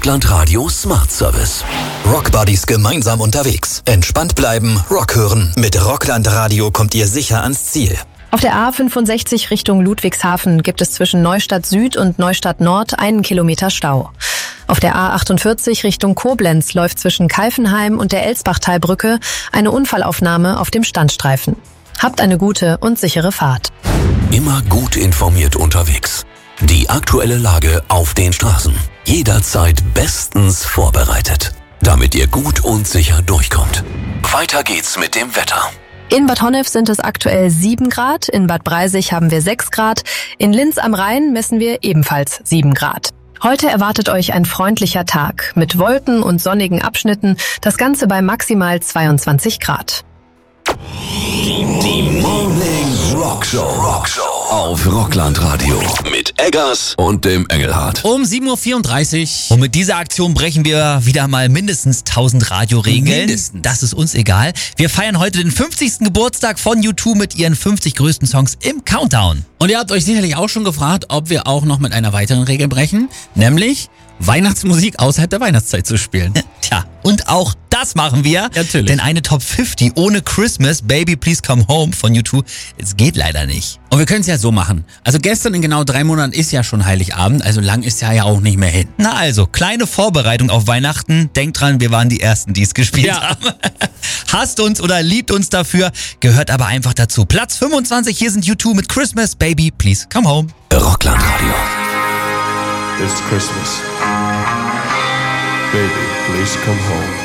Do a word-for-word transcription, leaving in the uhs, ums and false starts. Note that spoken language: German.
Rockland Radio Smart Service. Rockbuddies gemeinsam unterwegs. Entspannt bleiben, Rock hören. Mit Rockland Radio kommt ihr sicher ans Ziel. Auf der A fünfundsechzig Richtung Ludwigshafen gibt es zwischen Neustadt Süd und Neustadt Nord einen Kilometer Stau. Auf der A achtundvierzig Richtung Koblenz läuft zwischen Kalfenheim und der Elsbachtalbrücke eine Unfallaufnahme auf dem Standstreifen. Habt eine gute und sichere Fahrt. Immer gut informiert unterwegs. Die aktuelle Lage auf den Straßen. Jederzeit bestens vorbereitet, damit ihr gut und sicher durchkommt. Weiter geht's mit dem Wetter. In Bad Honnef sind es aktuell sieben Grad, in Bad Breisig haben wir sechs Grad, in Linz am Rhein messen wir ebenfalls sieben Grad. Heute erwartet euch ein freundlicher Tag mit Wolken und sonnigen Abschnitten, das Ganze bei maximal zweiundzwanzig Grad. Die Morning Rock Show. Rock Show auf Rockland Radio mit Eggers und dem Engelhardt. Um sieben Uhr vierunddreißig. Und mit dieser Aktion brechen wir wieder mal mindestens tausend Radioregeln. Mindestens. Das ist uns egal. Wir feiern heute den fünfzigsten Geburtstag von U zwei mit ihren fünfzig größten Songs im Countdown. Und ihr habt euch sicherlich auch schon gefragt, ob wir auch noch mit einer weiteren Regel brechen, nämlich Weihnachtsmusik außerhalb der Weihnachtszeit zu spielen. Tja, und auch das machen wir. Natürlich. Denn eine Top fünfzig ohne Christmas, Baby Please Come Home von U zwei, es geht leider nicht. Und wir können es ja so machen. Also gestern in genau drei Monaten ist ja schon Heiligabend, also lang ist ja ja auch nicht mehr hin. Na also, kleine Vorbereitung auf Weihnachten. Denkt dran, wir waren die Ersten, die es gespielt ja. haben. Hasst uns oder liebt uns dafür, gehört aber einfach dazu. Platz fünfundzwanzig, hier sind U zwei mit Christmas, Baby Please Come Home. Rockland Radio. It's Christmas. Baby, please come home.